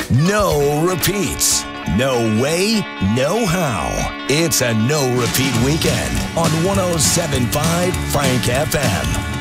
No repeats. No way, no how. It's a no repeat weekend on 107.5 Frank FM.